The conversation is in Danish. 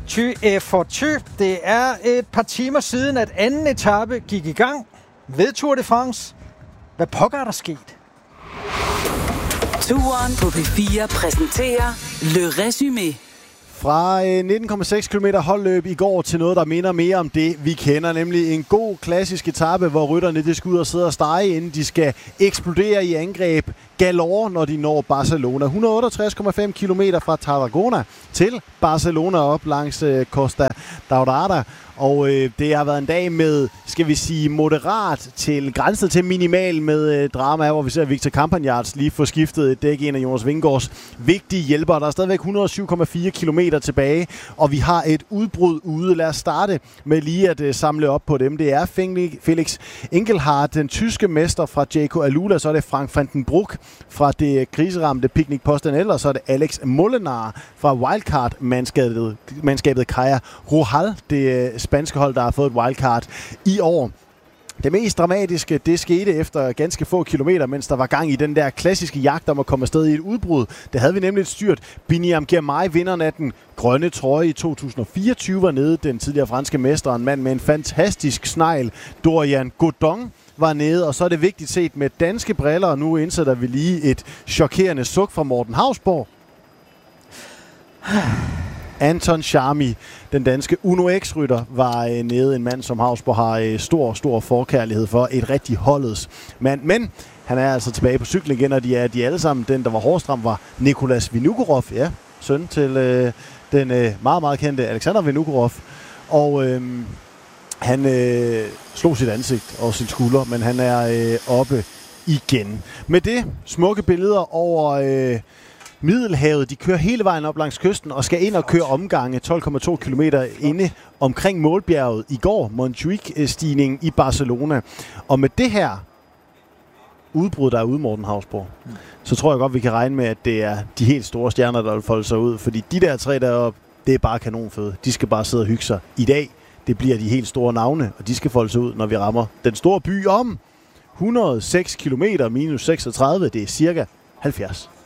Forty er forty. Det er et par timer siden, at anden etape gik i gang ved Tour de France. Hvad pokker er der sket? Turen på P4 præsenterer Le Résumé. Fra 19,6 km holdløb i går til noget, der minder mere om det, vi kender. Nemlig en god klassisk etape, hvor rytterne de skal ud og sidde og stege, inden de skal eksplodere i angreb galore, når de når Barcelona. 168,5 km fra Tarragona til Barcelona op langs Costa Daurada. Og det har været en dag med, skal vi sige, moderat til grænset til minimal med drama, hvor vi ser Victor Campagnards lige få skiftet et dæk, en af Jonas Vingegaards vigtige hjælpere. Der er stadigvæk 107,4 km tilbage, og vi har et udbrud ude. Lad os starte med lige at samle op på dem. Det er Felix Engelhardt, den tyske mester fra Jayco Alula, så er det Frank van den Broek fra det kriseramte Picnic Postenel, og så er det Alex Molenaar fra wildcard-mandskabet Caja Rural, det spanske hold, der har fået et wildcard i år. Det mest dramatiske, det skete efter ganske få kilometer, mens der var gang i den der klassiske jagt om at komme afsted i et udbrud. Det havde vi nemlig et styrt. Biniam Girmay, vinderen af den grønne trøje i 2024, var nede. Den tidligere franske mester, en mand med en fantastisk snegl, Dorian Godon, var nede. Og så er det vigtigt set med danske briller, og nu indsætter vi lige et chokerende suk fra Morten Hausborg. Anton Charmi, den danske Uno X-rytter, var nede. En mand, som Hausborg har stor forkærlighed for. Et rigtig holdets mand. Men han er altså tilbage på cyklen igen, og de er alle sammen. Den, der var hårdest ramt, var Nicolas Vinokurov. Ja, søn til den meget kendte Alexander Vinokurov. Og han slog sit ansigt og sin skulder, men han er oppe igen. Med det smukke billeder over Middelhavet. De kører hele vejen op langs kysten og skal ind og køre omgange 12,2 km inde omkring Målbjerget i går, Montjuic-stigningen i Barcelona. Og med det her udbrud, der er ude, Morten Hausborg, så tror jeg godt, vi kan regne med, at det er de helt store stjerner, der vil folde sig ud. Fordi de der tre deroppe, det er bare kanonføde. De skal bare sidde og hygge sig. I dag, det bliver de helt store navne, og de skal folde sig ud, når vi rammer den store by om 106 km minus 36. Det er cirka 70.